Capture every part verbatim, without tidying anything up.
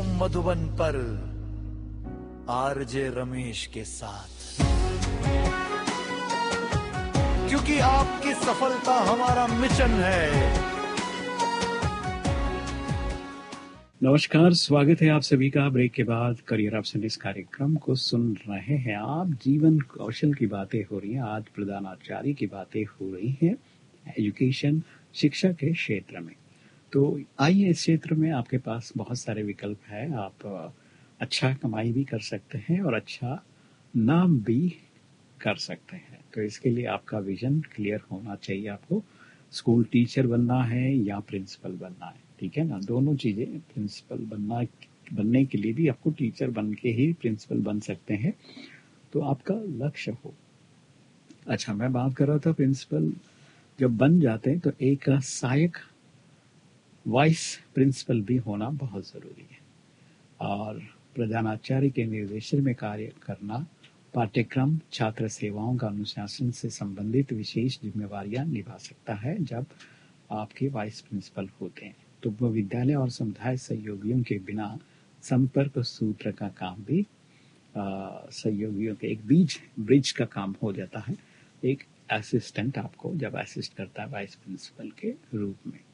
हूँ मधुबन पर आरजे रमेश के साथ, क्योंकि आपकी सफलता हमारा मिशन है। नमस्कार, स्वागत है आप सभी का। ब्रेक के बाद करियर ऑप्शन इस कार्यक्रम को सुन रहे हैं आप। जीवन कौशल की बातें हो रही हैं, आज प्रधानाचार्य की बातें हो रही हैं एजुकेशन शिक्षा के क्षेत्र में। तो आइए, इस क्षेत्र में आपके पास बहुत सारे विकल्प हैं। आप अच्छा कमाई भी कर सकते हैं और अच्छा नाम भी कर सकते हैं। तो इसके लिए आपका विजन क्लियर होना चाहिए। आपको स्कूल टीचर बनना है या प्रिंसिपल बनना है, ठीक है ना। दोनों चीजें, प्रिंसिपल बनना बनने के लिए भी आपको टीचर बन के ही प्रिंसिपल बन सकते हैं, तो आपका लक्ष्य हो। अच्छा, मैं बात कर रहा था प्रिंसिपल जब बन जाते हैं तो एक सहायक वाइस प्रिंसिपल भी होना बहुत जरूरी है, और प्रधानाचार्य के निर्देशन में कार्य करना, पाठ्यक्रम छात्र सेवाओं का अनुशासन से संबंधित विशेष जिम्मेवारियां निभा सकता है जब आपके वाइस प्रिंसिपल होते हैं। तो वो विद्यालय और समुदाय सहयोगियों के बिना संपर्क सूत्र का काम भी सहयोगियों के एक बीच ब्रिज का काम हो जाता है। एक असिस्टेंट आपको जब असिस्ट करता है वाइस प्रिंसिपल के रूप में।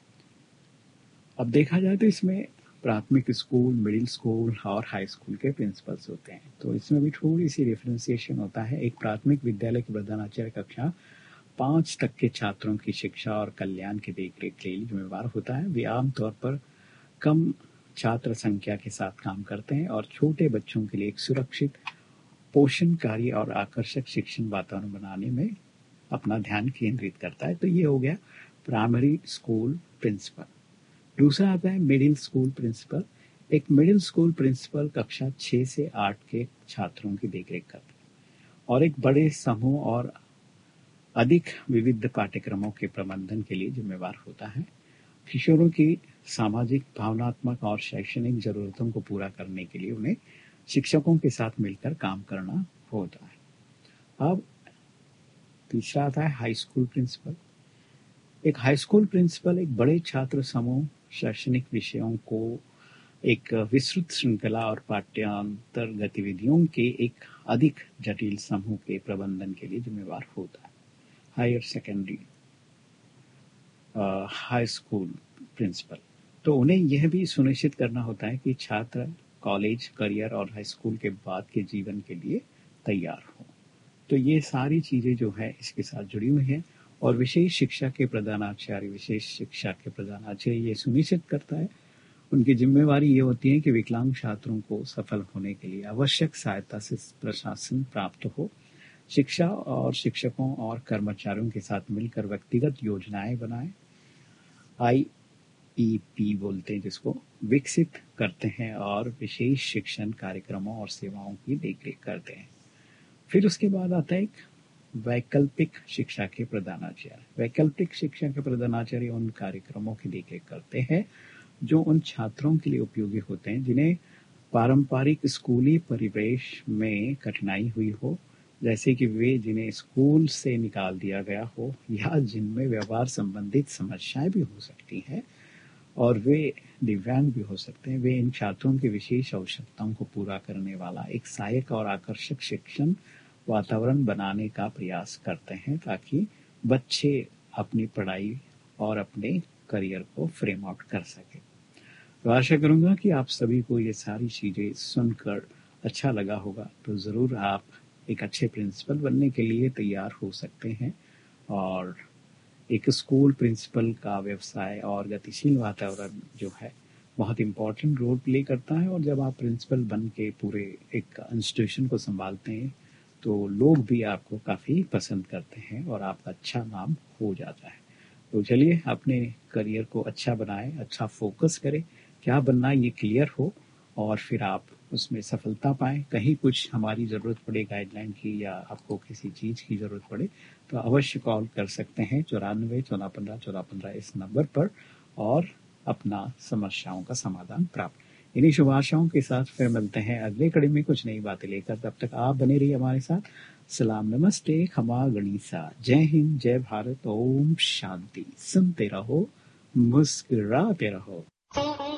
अब देखा जाए तो इसमें प्राथमिक स्कूल, मिडिल स्कूल और हाई स्कूल के प्रिंसिपल्स होते हैं, तो इसमें भी थोड़ी सी डिफरेंशिएशन होता है। एक प्राथमिक विद्यालय के प्रधानाचार्य कक्षा पांच तक के छात्रों की शिक्षा और कल्याण की देखरेख के लिए जिम्मेवार होता है। वे आमतौर पर कम छात्र संख्या के साथ काम करते हैं और छोटे बच्चों के लिए एक सुरक्षित, पोषणकारी और आकर्षक शिक्षण वातावरण बनाने में अपना ध्यान केंद्रित करता है। तो ये हो गया प्राइमरी स्कूल प्रिंसिपल। दूसरा आता है मिडिल स्कूल प्रिंसिपल। एक मिडिल स्कूल प्रिंसिपल कक्षा छह से आठ के छात्रों की देखरेख करता है और एक बड़े समूह और अधिक विविध पाठ्यक्रमों के प्रबंधन के लिए जिम्मेवार होता है। किशोरों की सामाजिक, भावनात्मक और शैक्षणिक जरूरतों को पूरा करने के लिए उन्हें शिक्षकों के साथ मिलकर काम करना होता है। अब तीसरा आता है हाई स्कूल प्रिंसिपल। एक हाई स्कूल प्रिंसिपल एक बड़े छात्र समूह, शैक्षणिक विषयों को एक विस्तृत श्रृंखला और पाठ्यांतर गतिविधियों के एक अधिक जटिल समूह के प्रबंधन के लिए जिम्मेवार होता है। Higher secondary high school principal, तो उन्हें यह भी सुनिश्चित करना होता है कि छात्र कॉलेज, करियर और हाई स्कूल के बाद के जीवन के लिए तैयार हो। तो ये सारी चीजें जो है इसके साथ जुड़ी हुई हैं। और विशेष शिक्षा के प्रधानाचार्य विशेष शिक्षा के प्रधानाचार्य ये सुनिश्चित करता है, उनकी जिम्मेवारी ये होती है कि विकलांग छात्रों को सफल होने के लिए आवश्यक सहायता से प्रशासन प्राप्त हो। शिक्षा और शिक्षकों और कर्मचारियों के साथ मिलकर व्यक्तिगत योजनाएं बनाएं, आई ई पी बोलते हैं जिसको, विकसित करते हैं और विशेष शिक्षण कार्यक्रमों और सेवाओं की देखरेख करते हैं। फिर उसके बाद आता है एक वैकल्पिक शिक्षा के प्रधानाचार्य। वैकल्पिक शिक्षा के प्रधानाचार्य उन कार्यक्रमों की देखरेख करते हैं जो उन छात्रों के लिए उपयोगी होते हैं जिन्हें पारंपरिक स्कूली परिवेश में कठिनाई हुई हो, जैसे कि वे जिन्हें स्कूल से निकाल दिया गया हो या जिनमें व्यवहार संबंधित समस्याएं भी हो सकती हैं और वे दिव्यांग भी हो सकते हैं। वे इन छात्रों की विशेष आवश्यकताओं को पूरा करने वाला एक सहायक और आकर्षक शिक्षण वातावरण बनाने का प्रयास करते हैं ताकि बच्चे अपनी पढ़ाई और अपने करियर को फ्रेम आउट कर सके। तो आशा करूंगा कि आप सभी को ये सारी चीजें सुनकर अच्छा लगा होगा। तो जरूर आप एक अच्छे प्रिंसिपल बनने के लिए तैयार हो सकते हैं। और एक स्कूल प्रिंसिपल का व्यवसाय और गतिशील वातावरण जो है बहुत इंपॉर्टेंट रोल प्ले करता है। और जब आप प्रिंसिपल बन के पूरे एक इंस्टीट्यूशन को संभालते हैं तो लोग भी आपको काफी पसंद करते हैं और आपका अच्छा नाम हो जाता है। तो चलिए, अपने करियर को अच्छा बनाएं, अच्छा फोकस करें, क्या बनना ये क्लियर हो और फिर आप उसमें सफलता पाएं। कहीं कुछ हमारी जरूरत पड़े गाइडलाइन की या आपको किसी चीज की जरूरत पड़े तो अवश्य कॉल कर सकते हैं चौरानवे चौदह पंद्रह चौदह पंद्रह इस नंबर पर और अपना समस्याओं का समाधान प्राप्त। इन्हीं शुभ आशाओं के साथ फिर मिलते हैं अगले कड़ी में कुछ नई बातें लेकर। तब तक आप बने रहिए हमारे साथ। सलाम, नमस्ते, खमा गणिसा, जय हिंद, जय भारत, ओम शांति। सुनते रहो, मुस्कुराते रहो।